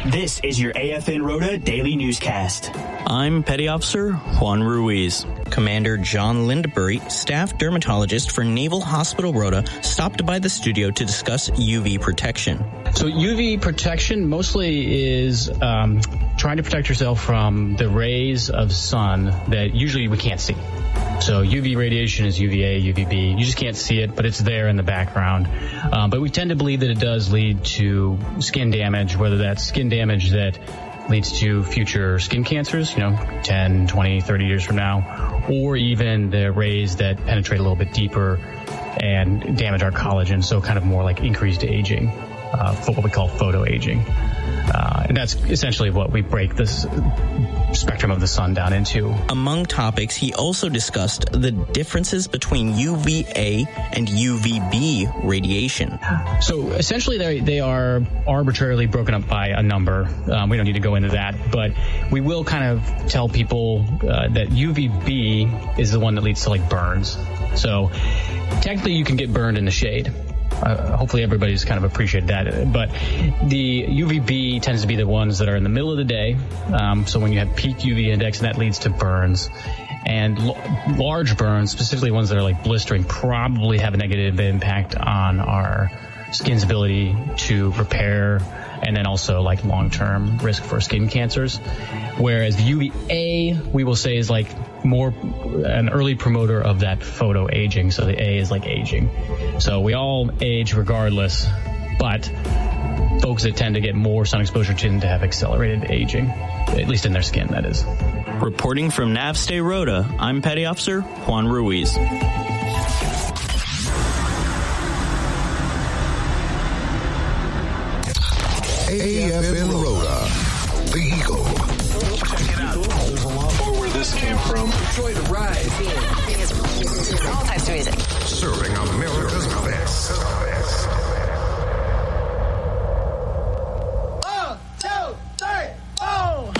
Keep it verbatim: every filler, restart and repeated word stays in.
This is your A F N Rota Daily Newscast. I'm Petty Officer Juan Ruiz. Commander John Lindberry, staff dermatologist for Naval Hospital Rota, stopped by the studio to discuss U V protection. So U V protection mostly is um, trying to protect yourself from the rays of sun that usually we can't see. So U V radiation is U V A, U V B. You just can't see it, but it's there in the background. Um, but we tend to believe that it does lead to skin damage, whether that's skin damage that leads to future skin cancers, you know, ten, twenty, thirty years from now, or even the rays that penetrate a little bit deeper and damage our collagen, so kind of more like increased aging, uh, what we call photoaging. Uh, and that's essentially what we break this spectrum of the sun down into. Among topics, he also discussed the differences between U V A and U V B radiation. So essentially they, they are arbitrarily broken up by a number. Um, we don't need to go into that, but we will kind of tell people uh, that U V B is the one that leads to like burns. So technically you can get burned in the shade. Uh, hopefully everybody's kind of appreciated that. But the U V B tends to be the ones that are in the middle of the day. Um, so when you have peak U V index, and that leads to burns. And l- large burns, specifically ones that are like blistering, probably have a negative impact on our skin's ability to repair, and then also like long-term risk for skin cancers. Whereas the U V A, we will say, is like more an early promoter of that photo aging. So the A is like aging. So we all age regardless, but folks that tend to get more sun exposure tend to have accelerated aging, at least in their skin, that is. Reporting from NavStay Rota, I'm Petty Officer Juan Ruiz. A F N Rota, the Eagle. Check it out. There's a lot more where this came from. Enjoy the ride.